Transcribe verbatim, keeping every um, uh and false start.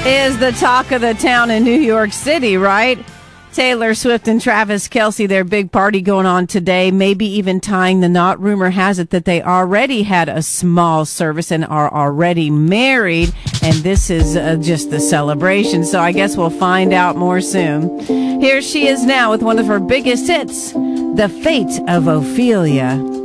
is the talk of the town in New York City, right? Taylor Swift and Travis Kelce, their big party going on today, maybe even tying the knot. Rumor has it that they already had a small service and are already married, and this is uh, just the celebration. So I guess we'll find out more soon. Here she is now with one of her biggest hits, The Fate of Ophelia.